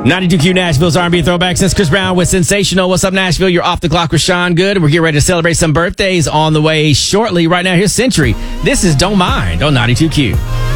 92Q Nashville's R&B throwback since Chris Brown was sensational. What's up, Nashville? You're off the clock with Sean Good. We're getting ready to celebrate some birthdays on the way shortly. Right now, here's Century. This is Don't Mind on 92Q.